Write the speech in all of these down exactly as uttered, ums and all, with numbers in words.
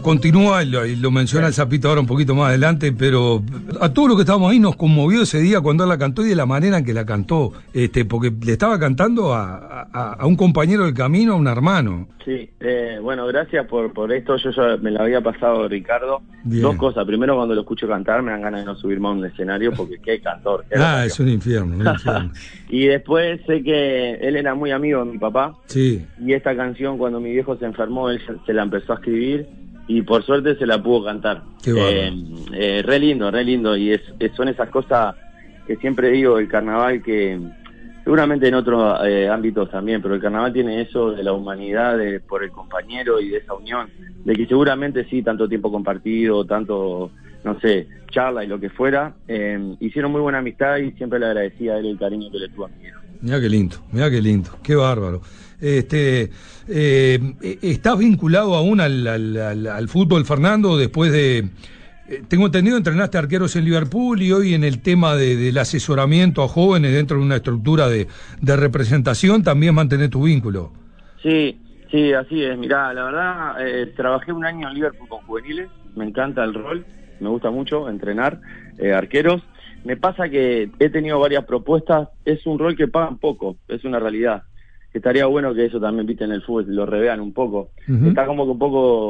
continúa, y lo, y lo menciona el Zapito ahora un poquito más adelante, pero a todos los que estábamos ahí nos conmovió ese día cuando él la cantó y de la manera en que la cantó, este, porque le estaba cantando a, a, a un compañero del camino, a un hermano. Sí, eh, bueno, gracias por, por esto. Yo ya me lo había pasado, Ricardo. Bien. Dos cosas. Primero, cuando lo escucho cantar, me dan ganas de no subirme a un escenario porque qué cantor. Qué ah, es un infierno, un infierno. Y después sé que él era muy amigo de mi papá. Sí. Y esta canción, cuando mi viejo se enfermó, él se, se la empezó a escribir y por suerte se la pudo cantar. Qué eh, eh, re lindo, re lindo. Y es, es, son esas cosas que siempre digo, el carnaval, que seguramente en otros eh, ámbitos también, pero el carnaval tiene eso de la humanidad, de, por el compañero y de esa unión, de que seguramente sí, tanto tiempo compartido, tanto, no sé, charla y lo que fuera, eh, hicieron muy buena amistad y siempre le agradecía a él el cariño que le tuvo a mi viejo. Mirá qué lindo, mirá qué lindo, qué bárbaro. Este, eh, ¿estás vinculado aún al, al, al, al fútbol, Fernando, después de... Tengo entendido, entrenaste arqueros en Liverpool y hoy en el tema de, del asesoramiento a jóvenes dentro de una estructura de, de representación también mantenés tu vínculo? Sí, sí, así es. Mirá, la verdad, eh, trabajé un año en Liverpool con juveniles, me encanta el rol, me gusta mucho entrenar eh, arqueros. Me pasa que he tenido varias propuestas, es un rol que pagan poco, es una realidad. Estaría bueno que eso también, viste, en el fútbol lo revean un poco. Uh-huh. Está como que un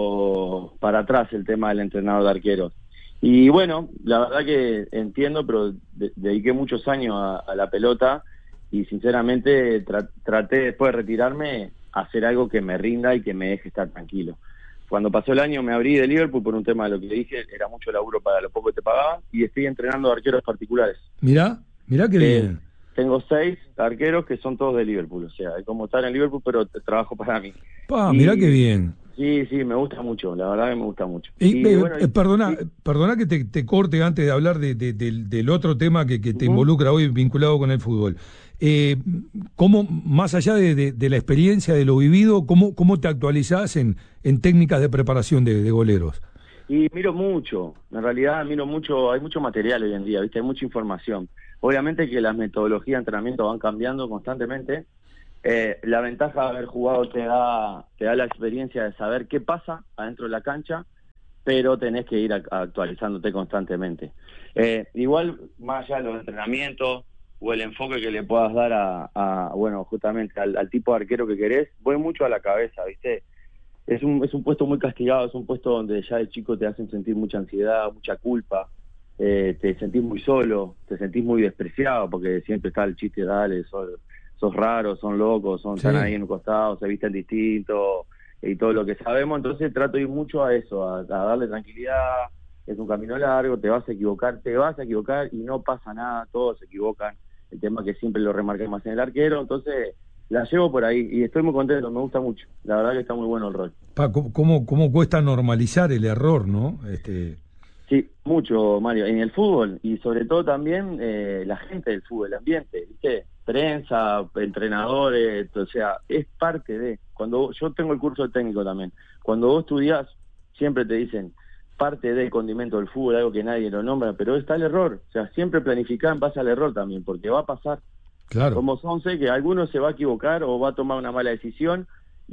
poco para atrás el tema del entrenador de arqueros. Y bueno, la verdad que entiendo, pero de, dediqué muchos años a, a la pelota y sinceramente tra, traté después de retirarme a hacer algo que me rinda y que me deje estar tranquilo. Cuando pasó el año me abrí de Liverpool por un tema de lo que dije, era mucho laburo para lo poco que te pagaban y estoy entrenando arqueros particulares. Mirá, mirá qué eh, bien. Tengo seis arqueros que son todos de Liverpool, o sea, es como estar en Liverpool, pero te, trabajo para mí. Pa, y, mirá qué bien. Sí, sí, me gusta mucho, la verdad que me gusta mucho. Y, y, eh, bueno, eh, perdona, sí. perdona que te, te corte antes de hablar de, de, de, del otro tema que, que te uh-huh. involucra hoy vinculado con el fútbol. Eh, ¿Cómo, más allá de, de, de la experiencia, de lo vivido, cómo, cómo te actualizás en, en técnicas de preparación de, de goleros? Y miro mucho, en realidad miro mucho, hay mucho material hoy en día, ¿viste? Hay mucha información. Obviamente que las metodologías de entrenamiento van cambiando constantemente. Eh, la ventaja de haber jugado te da, te da la experiencia de saber qué pasa adentro de la cancha, pero tenés que ir a, a actualizándote constantemente. Eh, igual, más allá de los entrenamientos o el enfoque que le puedas dar a, a bueno, justamente al, al tipo de arquero que querés, voy mucho a la cabeza, ¿viste? Es un, es un puesto muy castigado, es un puesto donde ya de chico te hacen sentir mucha ansiedad, mucha culpa, eh, te sentís muy solo, te sentís muy despreciado, porque siempre está el chiste, dale, sos, sos raros, son locos, son, sí. Están ahí en un costado, se visten distinto, y todo lo que sabemos. Entonces trato de ir mucho a eso, a, a darle tranquilidad. Es un camino largo, te vas a equivocar, te vas a equivocar y no pasa nada, todos se equivocan. El tema que siempre lo remarqué más en el arquero, entonces la llevo por ahí y estoy muy contento, me gusta mucho. La verdad que está muy bueno el rol. Pa, ¿cómo, cómo cuesta normalizar el error, no? Este... Sí, mucho, Mario. En el fútbol y sobre todo también eh, la gente del fútbol, el ambiente, ¿viste? Prensa, entrenadores, o sea, es parte de... Cuando yo tengo el curso de técnico también, cuando vos estudiás, siempre te dicen parte del condimento del fútbol, algo que nadie lo nombra, pero está el error. O sea, siempre planificar en base al error también, porque va a pasar. Claro. Somos once, que alguno se va a equivocar o va a tomar una mala decisión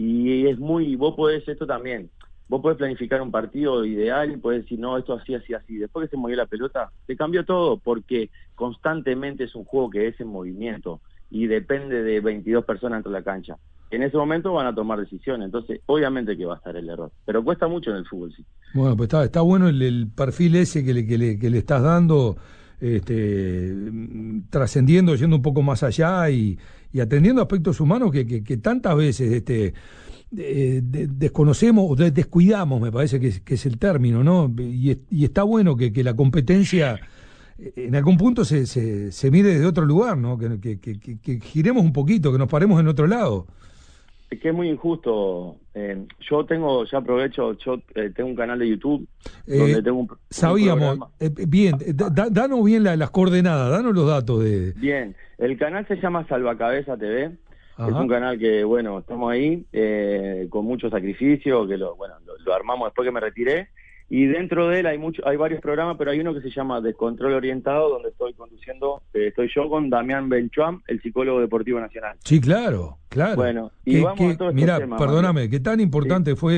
y es muy... Vos podés esto también... Vos podés planificar un partido ideal y podés decir, no, esto así, así, así. Después que se movió la pelota, se cambió todo, porque constantemente es un juego que es en movimiento y depende de veintidós personas dentro de la cancha. En ese momento van a tomar decisiones, entonces obviamente que va a estar el error. Pero cuesta mucho en el fútbol, sí. Bueno, pues está, está bueno el, el perfil ese que le, que le, que le estás dando, este, trascendiendo, yendo un poco más allá y, y atendiendo aspectos humanos que, que, que tantas veces... este De, de, desconocemos o de, descuidamos, me parece que es, que es el término, ¿no? Y, y está bueno que, que la competencia en algún punto se, se, se mire desde otro lugar, ¿no? Que, que, que, que giremos un poquito, que nos paremos en otro lado. Es que es muy injusto. Eh, yo tengo, ya aprovecho, yo eh, tengo un canal de YouTube donde eh, tengo un, sabíamos, un eh, bien, da, danos bien la, las coordenadas, danos los datos de... Bien, el canal se llama Salvacabeza T V. Ajá. Es un canal que, bueno, estamos ahí eh, con mucho sacrificio, que lo, bueno, lo, lo armamos después que me retiré, y dentro de él hay mucho, hay varios programas, pero hay uno que se llama Descontrol Orientado, donde estoy conduciendo, eh, estoy yo con Damián Benchuam, el psicólogo deportivo nacional. Sí, claro, claro. Bueno, y que, vamos que, a todo este mirá, tema. perdóname, Mario. qué tan importante sí. fue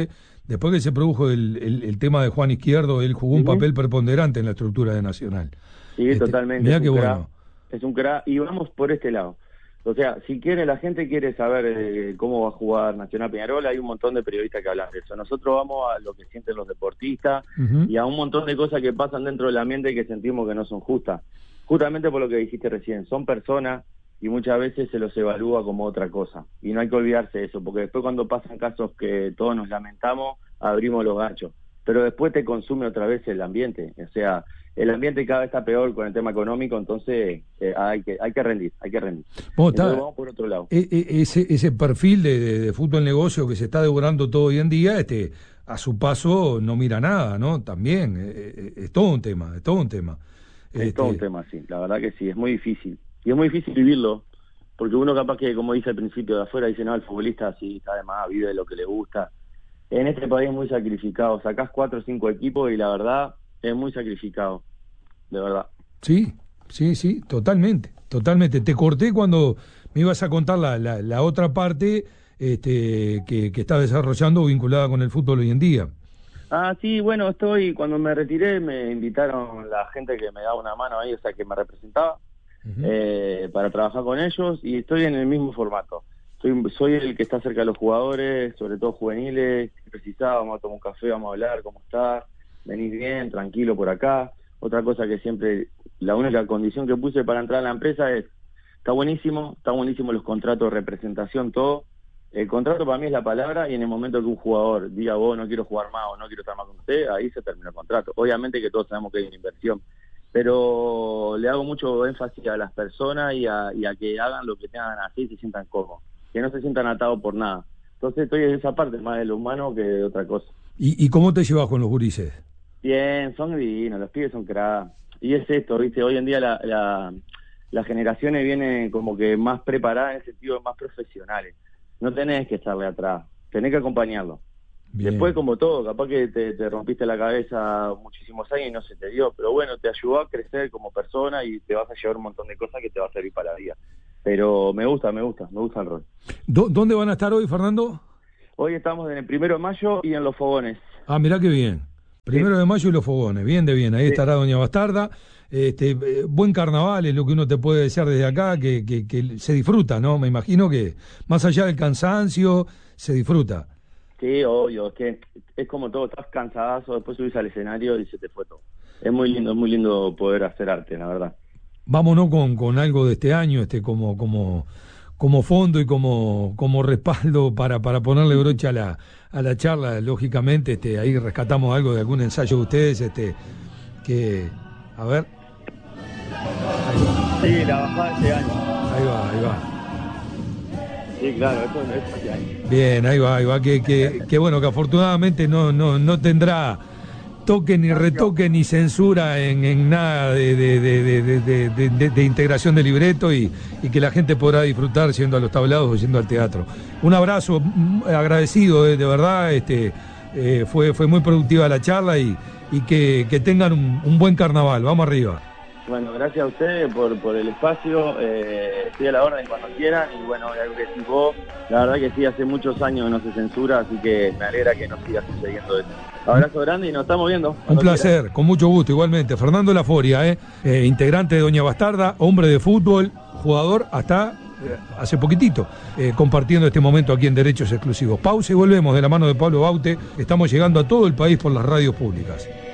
después que se produjo el, el, el tema de Juan Izquierdo, él jugó un uh-huh. papel preponderante en la estructura de Nacional. Sí, este, totalmente. Mirá qué bueno. Es un crack, y vamos por este lado. O sea, si quiere, la gente quiere saber eh, cómo va a jugar Nacional Peñarol, hay un montón de periodistas que hablan de eso. Nosotros vamos a lo que sienten los deportistas uh-huh. y a un montón de cosas que pasan dentro del ambiente que sentimos que no son justas. Justamente por lo que dijiste recién, son personas y muchas veces se los evalúa como otra cosa. Y no hay que olvidarse de eso, porque después cuando pasan casos que todos nos lamentamos, abrimos los ganchos. Pero después te consume otra vez el ambiente. O sea, el ambiente cada vez está peor con el tema económico, entonces eh, hay que hay que rendir, hay que rendir. Vos está, entonces vamos por otro lado. E, e, ese, ese perfil de, de, de fútbol negocio que se está devorando todo hoy en día, este a su paso no mira nada, ¿no? También, eh, es todo un tema, es todo un tema. Es este... todo un tema, sí, la verdad que sí, es muy difícil. Y es muy difícil vivirlo, porque uno capaz que, como dice al principio de afuera, dice, no, el futbolista así está de más, vive de lo que le gusta. En este país es muy sacrificado, sacás cuatro o cinco equipos y la verdad es muy sacrificado, de verdad. Sí, sí, sí, totalmente, totalmente. Te corté cuando me ibas a contar la, la, la otra parte este, que, que estás desarrollando vinculada con el fútbol hoy en día. Ah, sí, bueno, estoy, cuando me retiré me invitaron la gente que me daba una mano ahí, o sea, que me representaba, uh-huh. eh, para trabajar con ellos y estoy en el mismo formato. Soy, soy el que está cerca de los jugadores, sobre todo juveniles, si precisás, vamos a tomar un café, vamos a hablar, cómo estás, venís bien, tranquilo por acá. Otra cosa que siempre, la única condición que puse para entrar a la empresa es, está buenísimo, está buenísimo los contratos de representación, todo. El contrato para mí es la palabra y en el momento que un jugador diga, vos no quiero jugar más o no quiero estar más con usted, ahí se termina el contrato. Obviamente que todos sabemos que hay una inversión, pero le hago mucho énfasis a las personas y a, y a que hagan lo que tengan así y se sientan cómodos, que no se sientan atados por nada. Entonces estoy en esa parte más de lo humano que de otra cosa. ¿Y, y cómo te llevas con los gurises? Bien, son divinos, los pibes son cracks. Y es esto, ¿viste? Hoy en día la, la, las generaciones vienen como que más preparadas en el sentido de más profesionales. No tenés que estarle atrás, tenés que acompañarlo. Bien. Después, como todo, capaz que te, te rompiste la cabeza muchísimos años y no se te dio, pero bueno, te ayudó a crecer como persona y te vas a llevar un montón de cosas que te va a servir para la vida. Pero me gusta, me gusta, me gusta el rol. ¿Dónde van a estar hoy, Fernando? Hoy estamos en el primero de mayo y en Los Fogones. Ah, mirá qué bien. Primero sí. de mayo y Los Fogones, bien de bien. Ahí sí. estará Doña Bastarda. Este, eh, buen carnaval es lo que uno te puede desear desde acá, que, que, que se disfruta, ¿no? Me imagino que más allá del cansancio, se disfruta. Sí, obvio, es que es como todo, estás cansadazo, después subís al escenario y se te fue todo. Es muy lindo, es muy lindo poder hacer arte, la verdad. Vámonos con, con algo de este año, este como, como, como fondo y como, como respaldo para, para ponerle broche a la, a la charla, lógicamente, este, ahí rescatamos algo de algún ensayo de ustedes, este, que, a ver. Sí, la bajada de este año. Ahí va, ahí va. Sí, claro, eso es este año. Bien, ahí va, ahí va, que, que, que bueno, que afortunadamente no, no, no tendrá toque ni retoque ni censura en, en nada de, de, de, de, de, de, de, de integración de libreto y, y que la gente podrá disfrutar yendo a los tablados o yendo al teatro. Un abrazo, agradecido, eh, de verdad, este eh, fue, fue muy productiva la charla y, y que, que tengan un, un buen carnaval. Vamos arriba. Bueno, gracias a ustedes por, por el espacio, eh, estoy a la orden cuando quieran y bueno, algo que decís vos, la verdad que sí, hace muchos años que no se censura, así que me alegra que no siga sucediendo eso. Abrazo grande y nos estamos viendo. Un placer, quieran. Con mucho gusto, igualmente. Fernando Laforia, eh, eh, integrante de Doña Bastarda, hombre de fútbol, jugador hasta eh, hace poquitito, eh, compartiendo este momento aquí en Derechos Exclusivos. Pausa y volvemos de la mano de Pablo Baute, estamos llegando a todo el país por las radios públicas.